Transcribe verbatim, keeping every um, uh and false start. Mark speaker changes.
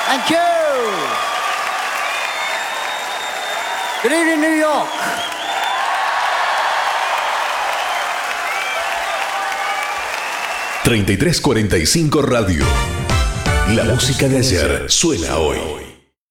Speaker 1: Thank you. Good evening, New York.
Speaker 2: treinta y tres cuarenta y cinco Radio. La música de ayer suena hoy.